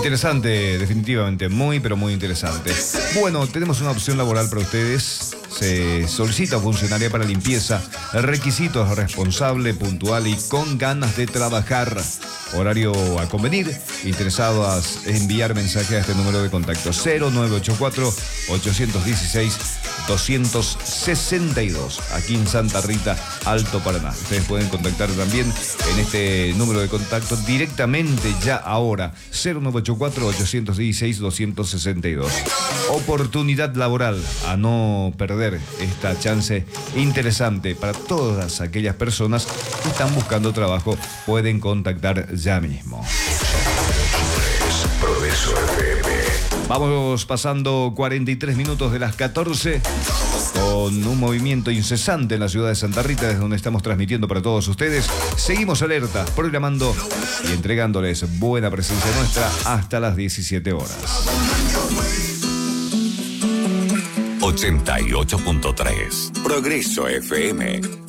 Interesante, definitivamente, muy pero muy interesante. Bueno, tenemos una opción laboral para ustedes. Se solicita funcionaria para limpieza. Requisitos: responsable, puntual y con ganas de trabajar. Horario a convenir. Interesadas en enviar mensaje a este número de contacto: 0984-816-262, aquí en Santa Rita, Alto Paraná. Ustedes pueden contactar también en este número de contacto directamente ya ahora: 0984-816-262. Oportunidad laboral, a no perder esta chance interesante para todas aquellas personas que están buscando trabajo. Pueden contactar ya mismo. Progreso FM. Vamos pasando 43 minutos de las 14 con un movimiento incesante en la ciudad de Santa Rita, desde donde estamos transmitiendo para todos ustedes. Seguimos alerta, programando y entregándoles buena presencia nuestra hasta las 17 horas. 88.3 Progreso FM.